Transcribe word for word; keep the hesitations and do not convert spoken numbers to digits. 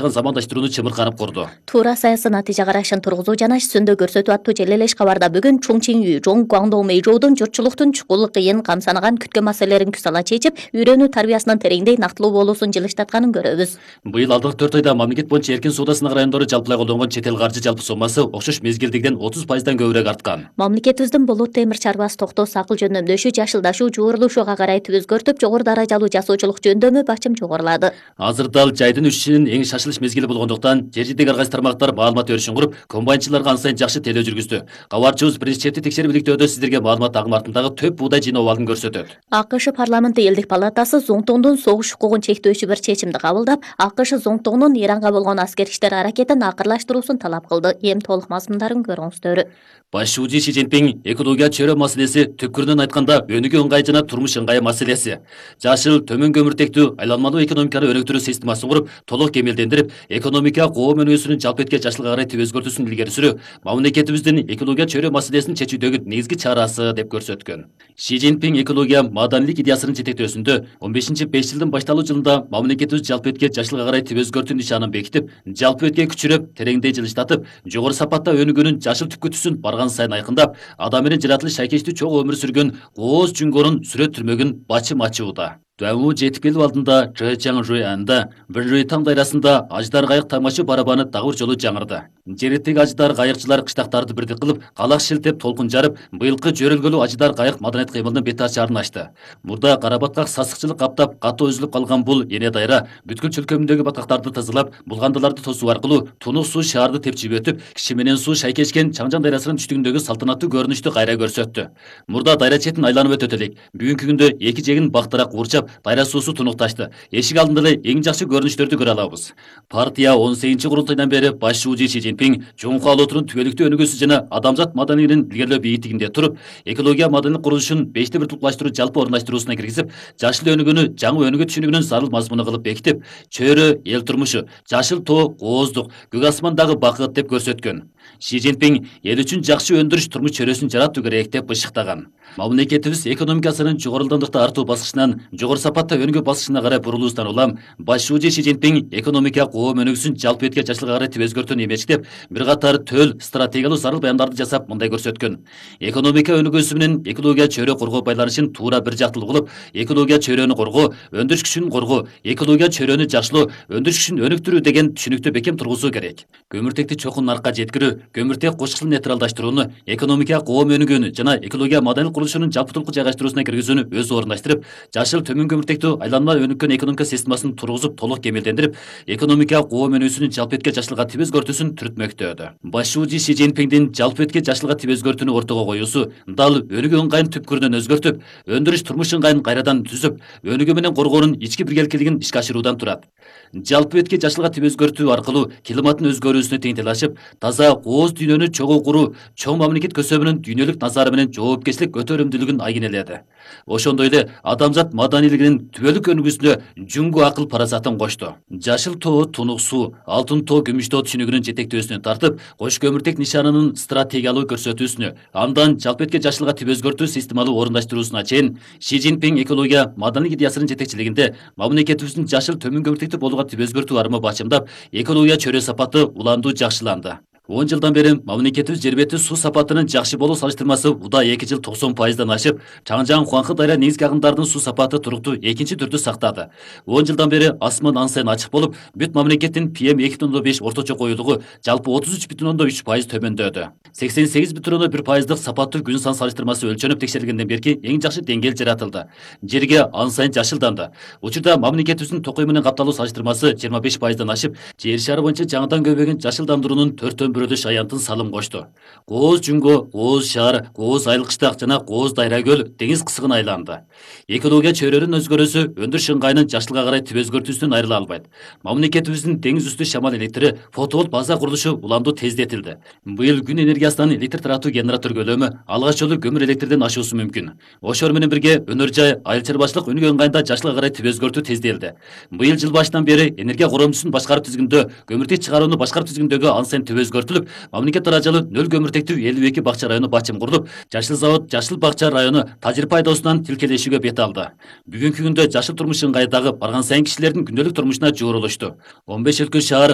жашаган замандаштырууну чымырканып курду. Туура саясий натыйжа карашын тургузуу жана сүндө көрсөтүп аттуу желелеш кабарда бүгүн Чоңчиңүү, Жоң Гуаңдоо Мэйжоудун журтчулуктун чукул, кыйын, камсанаган күткөн маселелерин күз ала чечип, үйрөнүү тарбиясынын тереңдей нактылуу болуусун жылыштатканын көрөбүз. Быйыл алдыңкы төрт айда мамлекет боюнча эркин соода сынак райондору жалпылай колдонгон чет эл каржы жалпы сомасы окшош мезгилдегиден отуз пайыздан көбүрөөк арткан. Мамлекетибиздин Болот темир чарбасы токтоосу, акыл жөндөмдөшү, жашылдашуу, жуурулушууга карай өзгөртүп, жогору даражалуу жасоочулук жөндөмү бачым жогорулады. Азыр дал жайдын өсүшүнүн эң шашылыш мезгили болгондуктан, жер жидеги ар кайсы тармактар маалымат өрүшүн куруп, комбайнчыларга ан сайын жакшы телөө жүргүздү. Кабарчыбыз президенттик текшерип иликтөөдө сиздерге маалымат агым артындагы төп буудай жыйноо абалын көрсөтөт. АКШ парламенти элдик палатасы Зоңтоңдун согуш укугун чектөөчү бир чечимди кабылдап, АКШ Зоңтоңдун Иранга болгон аскер иштер аракетин акырлаштыруусун талап кылды. Эми толук мазмундарын көрүңүздөр. Баш шүүжү Си Цзиньпин экология чөйрө маселеси түпкүрүнөн айтканда өнүгүү ыңгай жана турмуш ыңгайы маселеси. Жашыл төмөн көмүртектүү айланмалуу экономиканы өнүктүрүү системасын куруп, толук кемелдендирип, экономика коом өнүгүүсүнүн жалпы этке жашылга карай өзгөртүүсүн илгери сүрүү мамлекетибиздин экология чөйрө маселесин чечүүдөгү негизги чарасы деп көрсөткөн. Си Цзиньпин экология маданилик идеясынын жетектөөсүндө он бешинчи беш жылдын башталуу жылында мамлекетибиз жалпы этке жашылга карай өзгөртүү нишанын бекитип, жалпы этке күчүрөп, тереңдей жылыштатып, жогору сапатта өнүгүүнүн жашыл түпкүтүсүн барган сайын айкындап, адам менен жаратылыш шайкештүү чоң өмүр сүргөн кооз жүнгөрүн сүрөттүрмөгүн бачым ачууда. Дуаму жетип келип алдында Чжэчжан Жуйанда бир жуй таң дайрасында аждар кайык тамашы барабаны дагы бир жолу жаңырды. Жереттеги аждар кайыкчылар кыштактарды бирдик кылып, калак шилтеп толкун жарып, быйылкы жөрөлгөлүү аждар кайык маданият кыймылынын бет ачарын ачты. Мурда карабатка сасыкчылык каптап, катуу өзүлүп калган бул эне дайра бүткүл чөлкөмүндөгү батактарды тазалап, булгандыларды тосуу аркылуу тунук суу шаарды тепчип өтүп, киши менен суу шайкешкен Чаңжан дайрасынын түштүгүндөгү салтанаттуу көрүнүштү кайра көрсөттү. Мурда дайра четин айланып өтөт элек. Бүгүнкү күндө эки жегин бактырак урчап, дайра суусу тунукташты. Эшик алдында эле эң жакшы көрүнүштөрдү көрө алабыз. Партия он сегизинчи курултайдан бери баш шүүжү Си Цзиньпин Чоңку Алотунун түбөлүктүү өнүгүүсү жана адамзат маданиятын илгерилөө бийиктигинде туруп, экология маданият курулушун бешти бир туплаштыруу жалпы орундаштыруусуна киргизип, жашыл өнүгүүнү жаңы өнүгүү түшүнүгүнүн зарыл мазмуну кылып бекитип, чөйрө эл турмушу, жашыл тоо кооздук, көк асмандагы бакыт деп көрсөткөн. Си Цзиньпин эл үчүн жакшы өндүрүш турмуш чөйрөсүн жаратуу керек деп бышыктаган. Мамлекетибиз экономикасынын жогорулдандыкта артуу баскычынан жогору сапатта өнүгүү баскычына карай бурулуусунан улам, баш шүүжү Си Цзиньпин экономика коом өнүгүүсүн жалпы этке жашылга карай өзгөртүүнү эмечтеп, бир катар төл стратегиялуу зарыл баяндарды жасап мындай көрсөткөн. Экономика өнүгүүсү менен экология чөйрө коргоо байланышын туура бир жактылуу кылып, экология чөйрөнү коргоо, өндүрүш күчүн коргоо, экология чөйрөнү жакшылоо, өндүрүш күчүн өнүктүрүү деген түшүнүктү бекем тургузуу керек. Көмүртекти чокун наркка жеткирүү, көмүртек кошкыл нейтралдаштырууну, экономика коом өнүгүүнү жана экология маданият курулушунун жалпытылкы жайгаштыруусуна киргизүүнү өзү орундаштырып, жашыл төмөн көмүртектүү айланма өнүккөн экономика системасын тургузуп толук кемелдендирип, экономика коом өнүгүүсүнүн жалпы этке жашылга өзгөртүүсүн түрүтмөктөдү. Баш шүүжү Си Цзиньпиндин жалпы этке жашылга өзгөртүүнү ортого коюусу дал өнүгүү ыңгайын түпкүрүнөн өзгөртүп, өндүрүш турмуш ыңгайын кайрадан түзүп, өнүгүү менен коргоонун ички биргеликилигин ишке ашыруудан турат. Жалпы этке жашылга өзгөртүү аркылуу климаттын өзгөрүүсүнө тең талашып, таза кооз дүйнөнү чогуу куруу, чоң мамлекет көсөбүнүн дүйнөлүк назары менен жоопкерчилик көтөрүмдүүлүгүн айгинеледи. Ошондой эле адамзат маданилигинин түбөлүк өнүгүүсүнө жүнгү акыл парасатын кошту. Жашыл тоо тунук суу, алтын тоо күмүш тоо түшүнүгүнүн жетектөөсүнө тартып, кош көмүртек нишанынын стратегиялуу көрсөтүүсүнө, андан жалпы этке жашылга өзгөртүү системалуу орундаштыруусуна чейин Си Цзиньпин экология маданият идеясынын жетекчилигинде мамлекетибиздин жашыл төмөн көмүртектүү болууга өзгөртүү арымы бачымдап, экология чөйрө сапаты уландуу жакшыланды. он жылдан бери мамлекетибиз жер бети суу сапатынын жакшы болуу салыштырмасы уда эки жыл токсон пайыздан ашып, Чаңжан Хуаңкы дайра негизги агымдардын суу сапаты туруктуу экинчи түрдү сактады. он жылдан бери асман ан сайын ачык болуп, бүт мамлекеттин Пи Эм эки бүтүн ондон беш орточо коюлугу жалпы отуз үч бүтүн ондон үч пайыз төмөндөдү. сексен сегиз бүтүн ондон бир пайыздык сапаттуу күн сан салыштырмасы өлчөнүп текшерилгенден берки эң жакшы деңгээл жаратылды. Жерге ан сайын жашылданды. Учурда мамлекетибиздин токой менен капталуу салыштырмасы жыйырма беш пайыздан ашып, жер шары боюнча жаңыдан көбөйгөн жашылдандыруунун төрттөн бирөөдө шаянтын салым кошту. Кооз жүнгө, кооз шаар, кооз айылкыштак жана кооз дайра көл деңиз кысыгына айланды. Экология чөйрөнүн өзгөрүүсү өндүрүш ыңгайынын жашылга карай өзгөртүүсүнөн айрыла албайт. Мамлекетибиздин деңиз үстү шамал электри, фотоволт база курулушу уламдуу тездетилди. Быйыл күн энергиясынан электр таратуу генератор көлөмү алгач жолу көмүр электрден ашуусу мүмкүн. Ошор менен бирге өнөр жай, айыл чарбачылык өнүгүү ыңгайында жашылга карай өзгөртүү тездетилди. Быйыл жыл башынан бери энергия коромчусун башкарып түзгөндө, көмүртек чыгарууну башкарып түзгөндөгү ан сайын өзгөртүлүп, мамлекет даражалуу нөл көмүртектүү элүү эки бакча району бачым курулуп, жашыл завод жашыл бакча району тажир пайдоосунан тилкелешүүгө бет алды. Бүгүнкү күндө жашыл турмуш ыңгайдагы барган сайын кишилердин күндөлүк турмушуна жуурулушту. он беш өлкө шаар